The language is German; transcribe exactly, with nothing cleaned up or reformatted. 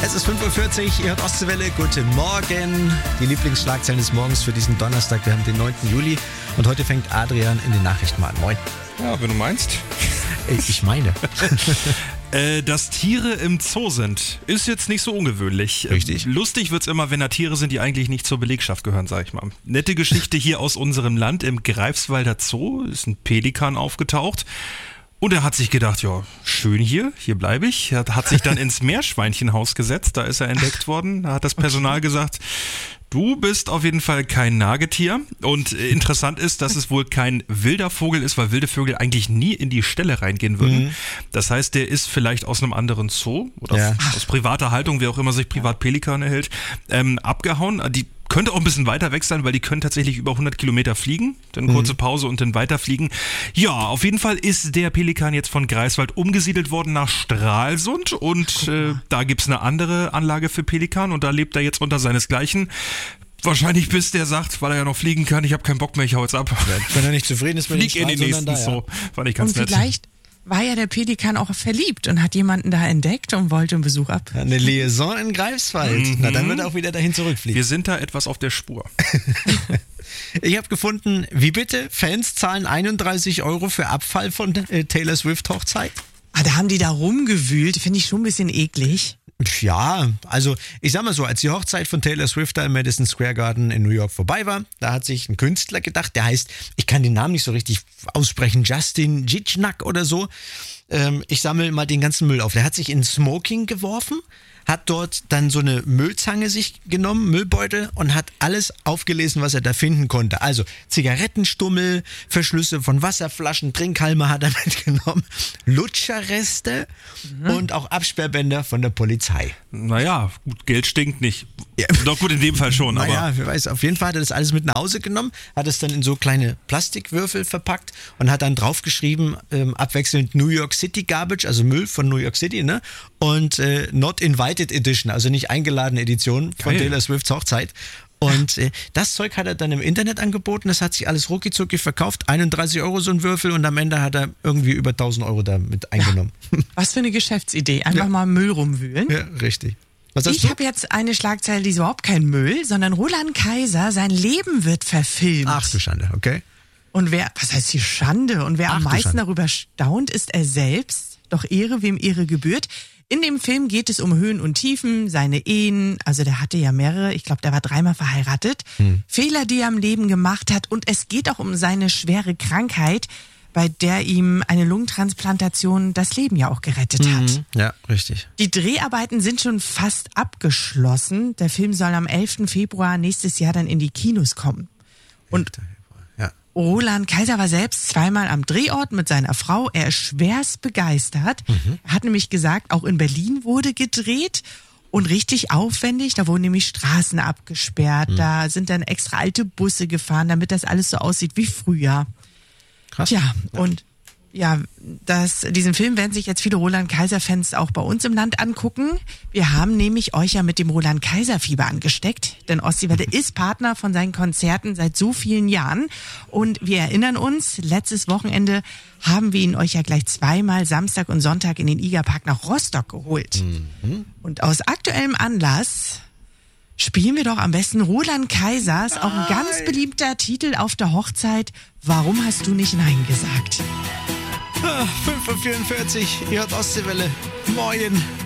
Es ist fünf Uhr vierzig, ihr hört Ostseewelle, guten Morgen. Die Lieblingsschlagzeilen des Morgens für diesen Donnerstag, wir haben den neunten Juli und heute fängt Adrian in den Nachrichten an. Moin. Ja, wenn du meinst. Ich meine. äh, dass Tiere im Zoo sind, ist jetzt nicht so ungewöhnlich. Richtig. Lustig wird's immer, wenn da Tiere sind, die eigentlich nicht zur Belegschaft gehören, sag ich mal. Nette Geschichte hier aus unserem Land. Im Greifswalder Zoo ist ein Pelikan aufgetaucht. Und er hat sich gedacht, ja, schön hier, hier bleibe ich. Er hat sich dann ins Meerschweinchenhaus gesetzt, da ist er entdeckt worden. Da hat das Personal gesagt, du bist auf jeden Fall kein Nagetier. Und interessant ist, dass es wohl kein wilder Vogel ist, weil wilde Vögel eigentlich nie in die Ställe reingehen würden. Mhm. Das heißt, der ist vielleicht aus einem anderen Zoo oder ja. aus privater Haltung, wer auch immer sich privat Pelikan erhält, ähm, abgehauen. Die könnte auch ein bisschen weiter weg sein, weil die können tatsächlich über hundert Kilometer fliegen. Dann kurze Pause und dann weiterfliegen. Ja, auf jeden Fall ist der Pelikan jetzt von Greifswald umgesiedelt worden nach Stralsund. Und äh, da gibt's eine andere Anlage für Pelikan und da lebt er jetzt unter seinesgleichen. Wahrscheinlich bis der sagt, weil er ja noch fliegen kann, ich habe keinen Bock mehr, ich hau jetzt ab. Ja, wenn er nicht zufrieden ist mit Flieg in den nächsten da, Zoo. Ja. Fand ich ganz und nett. Vielleicht war ja der Pelikan auch verliebt und hat jemanden da entdeckt und wollte einen Besuch ab. Ja, eine Liaison in Greifswald. Mhm. Na, dann wird er auch wieder dahin zurückfliegen. Wir sind da etwas auf der Spur. Ich habe gefunden, wie bitte? Fans zahlen einunddreißig Euro für Abfall von äh, Taylor Swift Hochzeit? Ah, da haben die da rumgewühlt. Finde ich schon ein bisschen eklig. Ja, also ich sag mal so, als die Hochzeit von Taylor Swift da im Madison Square Garden in New York vorbei war, da hat sich ein Künstler gedacht, der heißt, ich kann den Namen nicht so richtig aussprechen, Justin Jitschnack oder so. Ähm, ich sammle mal den ganzen Müll auf. Der hat sich in Smoking geworfen, hat dort dann so eine Müllzange sich genommen, Müllbeutel, und hat alles aufgelesen, was er da finden konnte. Also Zigarettenstummel, Verschlüsse von Wasserflaschen, Trinkhalme hat er mitgenommen, Lutscherreste mhm. und auch Absperrbänder von der Polizei. Naja, gut, Geld stinkt nicht. Ja. Doch gut, in dem Fall schon. Naja, aber wer weiß, auf jeden Fall hat er das alles mit nach Hause genommen, hat es dann in so kleine Plastikwürfel verpackt und hat dann draufgeschrieben, ähm, abwechselnd New York City Garbage, also Müll von New York City, ne? Und äh, Not Invited Edition, also nicht eingeladene Edition von Geil. Taylor Swifts Hochzeit. Und äh, das Zeug hat er dann im Internet angeboten, das hat sich alles rucki-zucki verkauft, einunddreißig Euro so ein Würfel, und am Ende hat er irgendwie über tausend Euro damit eingenommen. Ja. Was für eine Geschäftsidee, einfach Ja. mal Müll rumwühlen. Ja, richtig. Was hast Ich du? habe jetzt eine Schlagzeile, die ist überhaupt kein Müll, sondern Roland Kaiser, sein Leben wird verfilmt. Ach du Schande, okay. Und wer, was heißt die Schande? Und wer Ach am du meisten Schande. darüber staunt, ist er selbst. Doch Ehre, wem Ehre gebührt. In dem Film geht es um Höhen und Tiefen, seine Ehen, also der hatte ja mehrere, ich glaube, der war dreimal verheiratet, hm. Fehler, die er im Leben gemacht hat, und es geht auch um seine schwere Krankheit, bei der ihm eine Lungentransplantation das Leben ja auch gerettet hat. Mhm. Ja, richtig. Die Dreharbeiten sind schon fast abgeschlossen. Der Film soll am elften Februar nächstes Jahr dann in die Kinos kommen. Und ja. Roland Kaiser war selbst zweimal am Drehort mit seiner Frau. Er ist schwerst begeistert. Mhm. Er hat nämlich gesagt, auch in Berlin wurde gedreht. Und richtig aufwendig, da wurden nämlich Straßen abgesperrt. Mhm. Da sind dann extra alte Busse gefahren, damit das alles so aussieht wie früher. Krass. Tja, und ja, das, diesen Film werden sich jetzt viele Roland-Kaiser-Fans auch bei uns im Land angucken. Wir haben nämlich euch ja mit dem Roland-Kaiser-Fieber angesteckt, denn Ostseewelle ist Partner von seinen Konzerten seit so vielen Jahren. Und wir erinnern uns, letztes Wochenende haben wir ihn euch ja gleich zweimal Samstag und Sonntag in den Igerpark nach Rostock geholt. Mhm. Und aus aktuellem Anlass spielen wir doch am besten Roland Kaisers, auch ein ganz beliebter Titel auf der Hochzeit. Warum hast du nicht Nein gesagt? fünf Uhr vierundvierzig, ihr hört Ostseewelle. Moin.